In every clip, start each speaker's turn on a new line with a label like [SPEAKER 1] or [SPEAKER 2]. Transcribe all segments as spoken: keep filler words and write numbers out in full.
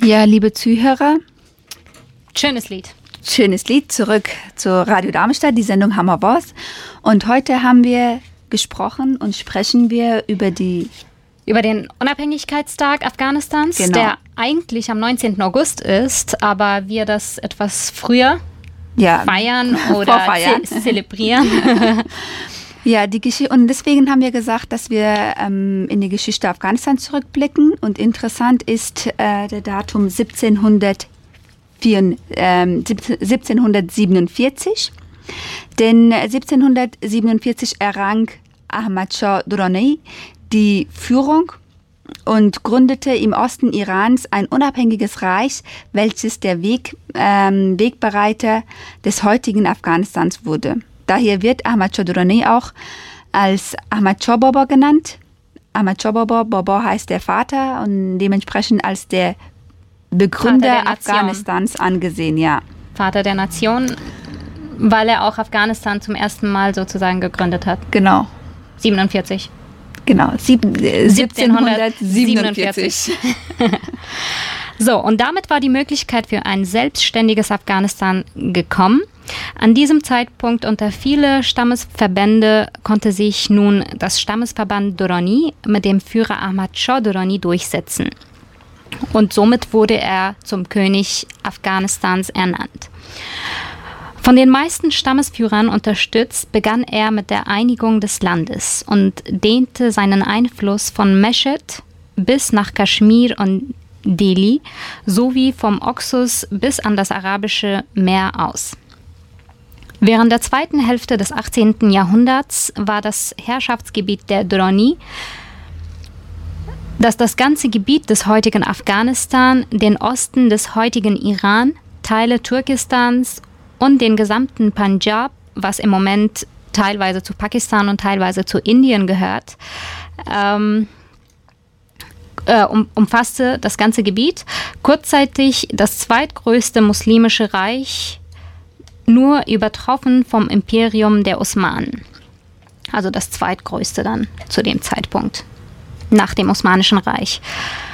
[SPEAKER 1] Ja, liebe Zuhörer.
[SPEAKER 2] Schönes Lied.
[SPEAKER 1] Schönes Lied. Zurück zu Radio Darmstadt, die Sendung Hammer was. Und heute haben wir gesprochen und sprechen wir über die...
[SPEAKER 2] Über den Unabhängigkeitstag Afghanistans,
[SPEAKER 1] Genau.
[SPEAKER 2] der eigentlich am neunzehnten August ist, aber wir das etwas früher
[SPEAKER 1] ja,
[SPEAKER 2] feiern oder
[SPEAKER 1] vorfeiern.
[SPEAKER 2] ze- zelebrieren.
[SPEAKER 1] Ja, die Geschichte, und deswegen haben wir gesagt, dass wir ähm, in die Geschichte Afghanistans zurückblicken. Und interessant ist äh, der Datum siebzehnhundertsiebenundvierzig. Denn siebzehnhundertsiebenundvierzig errang Ahmad Shah Durrani die Führung und gründete im Osten Irans ein unabhängiges Reich, welches der Weg, ähm, Wegbereiter des heutigen Afghanistans wurde. Daher wird Ahmad Shah Durrani auch als Ahmad Shah Baba genannt. Ahmad Shah Baba, Baba heißt der Vater und dementsprechend als der Begründer
[SPEAKER 2] Vater der
[SPEAKER 1] Afghanistans angesehen, ja.
[SPEAKER 2] Vater der Nation, weil er auch Afghanistan zum ersten Mal sozusagen gegründet hat.
[SPEAKER 1] Genau,
[SPEAKER 2] siebenundvierzig.
[SPEAKER 1] genau, sieb- äh, siebzehnhundertsiebenundvierzig.
[SPEAKER 2] So, und damit war die Möglichkeit für ein selbstständiges Afghanistan gekommen. An diesem Zeitpunkt unter viele Stammesverbände konnte sich nun das Stammesverband Durrani mit dem Führer Ahmad Shah Durrani durchsetzen. Und somit wurde er zum König Afghanistans ernannt. Von den meisten Stammesführern unterstützt, begann er mit der Einigung des Landes und dehnte seinen Einfluss von Mesched bis nach Kaschmir und Delhi sowie vom Oxus bis an das Arabische Meer aus. Während der zweiten Hälfte des achtzehnten Jahrhunderts war das Herrschaftsgebiet der Durrani, das das ganze Gebiet des heutigen Afghanistan, den Osten des heutigen Iran, Teile Turkestans und den gesamten Punjab, was im Moment teilweise zu Pakistan und teilweise zu Indien gehört, ähm, äh, um, umfasste das ganze Gebiet. Kurzzeitig das zweitgrößte muslimische Reich, nur übertroffen vom Imperium der Osmanen. Also das zweitgrößte dann zu dem Zeitpunkt, nach dem Osmanischen Reich.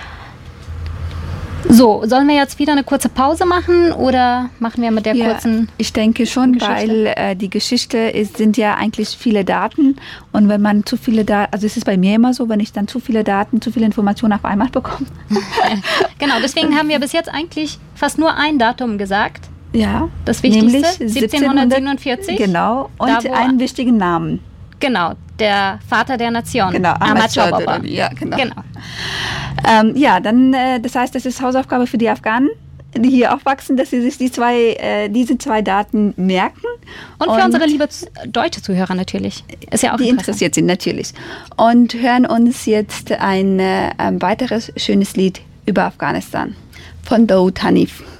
[SPEAKER 2] So, sollen wir jetzt wieder eine kurze Pause machen oder machen wir mit der
[SPEAKER 1] Ja,
[SPEAKER 2] kurzen
[SPEAKER 1] ich denke schon,
[SPEAKER 2] Geschichte?
[SPEAKER 1] weil äh, die Geschichte ist, sind ja eigentlich viele Daten und wenn man zu viele Daten, also es ist bei mir immer so, wenn ich dann zu viele Daten, zu viele Informationen auf einmal bekomme.
[SPEAKER 2] Genau, deswegen haben wir bis jetzt eigentlich fast nur ein Datum gesagt.
[SPEAKER 1] Ja,
[SPEAKER 2] Das Wichtigste,
[SPEAKER 1] nämlich
[SPEAKER 2] siebzehnhundertsiebenundvierzig.
[SPEAKER 1] Genau, und
[SPEAKER 2] Da, wo-
[SPEAKER 1] einen wichtigen Namen.
[SPEAKER 2] Genau, der Vater der Nation.
[SPEAKER 1] Genau,
[SPEAKER 2] Ahmad Shah Baba.
[SPEAKER 1] Durrani, ja, genau.
[SPEAKER 2] Genau.
[SPEAKER 1] Ähm, ja, dann, äh, das heißt, das ist Hausaufgabe für die Afghanen, die hier aufwachsen, dass sie sich die zwei, äh, diese zwei Daten merken.
[SPEAKER 2] Und für unsere liebe Z- deutsche Zuhörer natürlich. Ist ja auch
[SPEAKER 1] die
[SPEAKER 2] interessant.
[SPEAKER 1] interessiert sind natürlich. Und hören uns jetzt ein, äh, ein weiteres schönes Lied über Afghanistan von Daoud Hanif.